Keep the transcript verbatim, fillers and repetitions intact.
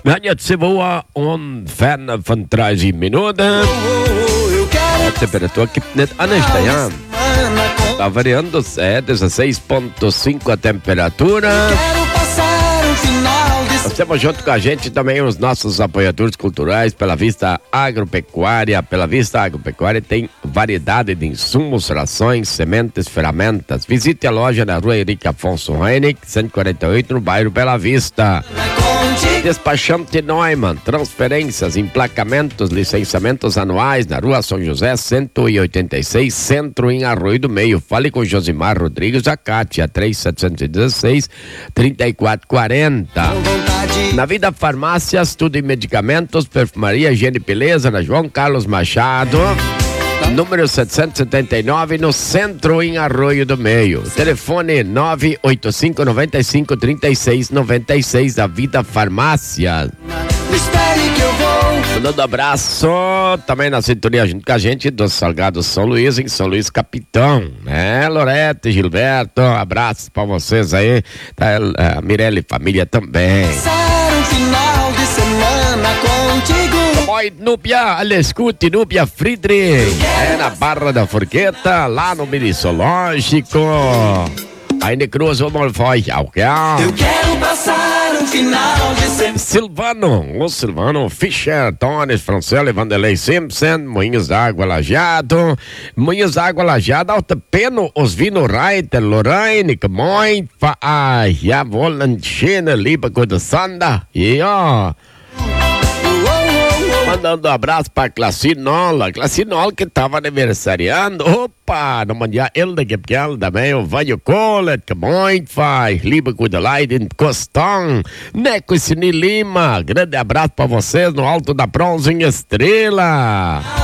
Wir haben jetzt die Woche und Ferne von dreißig Minuten. A temperatura aqui nicht anders, ja. Tá variando, é dezesseis vírgula cinco a temperatura. Nós temos junto com a gente também os nossos apoiadores culturais. Pela Vista Agropecuária. Pela Vista Agropecuária tem variedade de insumos, rações, sementes, ferramentas. Visite a loja na rua Henrique Afonso Reinig, cento e quarenta e oito, no bairro Bela Vista. Despachante Neumann, transferências, emplacamentos, licenciamentos anuais na rua São José, cento e oitenta e seis, Centro, em Arroio do Meio. Fale com Josimar Rodrigues, a Cátia, três sete um seis, três quatro quatro zero. Na Vida Farmácias, tudo em medicamentos, perfumaria, higiene e beleza, na João Carlos Machado, número setecentos e setenta e nove, no Centro, em Arroio do Meio. Telefone nove oito cinco, nove cinco, três seis nove seis, da Vida Farmácia. Mandando abraço também na sintonia junto com a gente dos Salgados São Luís, em São Luís Capitão, né? Lorete, Gilberto, abraço pra vocês aí, tá, a Mirelle família também. Final de semana contigo. Oi, Núbia, olha, escute, Núbia Friedrich, é na Barra da Forqueta, lá no Mini Zoológico. Eine Cruz, vamos foi, eu quero passar um final de semana. Silvano, o Silvano Fischer, Tones, Franciele, Vanderlei Simpson, Moinhos d'Água Lajeado, Moinhos d'Água Lajeado, Alta Peno, Osvino Reiter, Lorraine, Moin, Ai, ja, wollen schöne Liebe, gute Sanda, ja. Mandando um abraço pra Classinola, Classinola que tava aniversariando. Opa, não mandia ele que ele também, o Vaio Colet, que muito faz, Liebe Gute Leiden, Costão, Neco Sini Lima. Grande abraço pra vocês no Alto da Bronze em Estrela.